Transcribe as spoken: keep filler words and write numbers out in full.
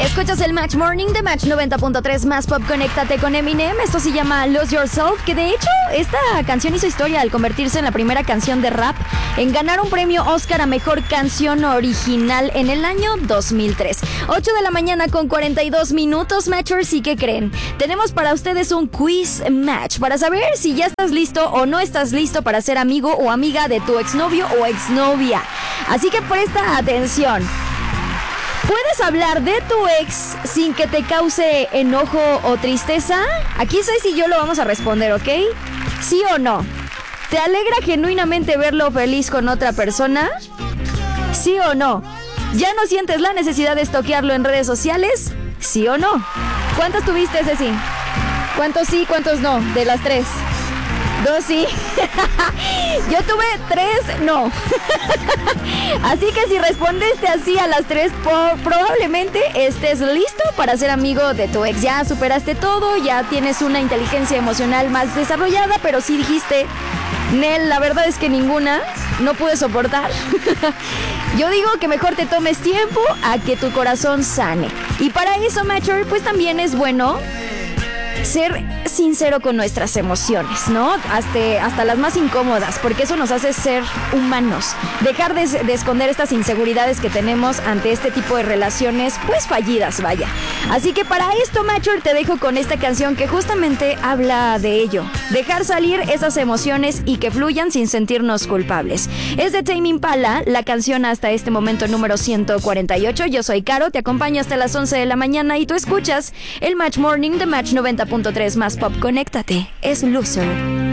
Escuchas el Match Morning de Match noventa punto tres más Pop. Conéctate con Eminem. Esto se llama Lose Yourself, que de hecho esta canción hizo historia al convertirse en la primera canción de rap en ganar un premio Oscar a Mejor Canción Original en el año dos mil tres. ocho de la mañana con cuarenta y dos minutos, Matchers. ¿Y qué creen? Tenemos para ustedes un quiz match para saber si ya estás listo o no estás listo para ser amigo o amiga de tu exnovio o exnovia. Así que presta atención. ¿Puedes hablar de tu ex sin que te cause enojo o tristeza? Aquí Ceci y yo lo vamos a responder, ¿ok? ¿Sí o no? ¿Te alegra genuinamente verlo feliz con otra persona? ¿Sí o no? ¿Ya no sientes la necesidad de stalkearlo en redes sociales? ¿Sí o no? ¿Cuántos tuviste, Ceci? ¿Cuántos sí, cuántos no? De las tres. Dos sí. Yo tuve tres no. Así que si respondiste así a las tres, po- probablemente estés listo para ser amigo de tu ex. Ya superaste todo, ya tienes una inteligencia emocional más desarrollada, pero si dijiste, Nel, la verdad es que ninguna, no pude soportar. Yo digo que mejor te tomes tiempo a que tu corazón sane. Y para eso, Matcher, pues también es bueno ser sincero con nuestras emociones, ¿no? Hasta, hasta las más incómodas, porque eso nos hace ser humanos. Dejar de, de esconder estas inseguridades que tenemos ante este tipo de relaciones, pues fallidas, vaya. Así que para esto, Matcher, te dejo con esta canción que justamente habla de ello. Dejar salir esas emociones y que fluyan sin sentirnos culpables. Es de Tame Impala, la canción hasta este momento número ciento cuarenta y ocho. Yo soy Caro, te acompaño hasta las once de la mañana y tú escuchas el Match Morning de Match noventa punto tres más Pop. Conéctate, es Loser.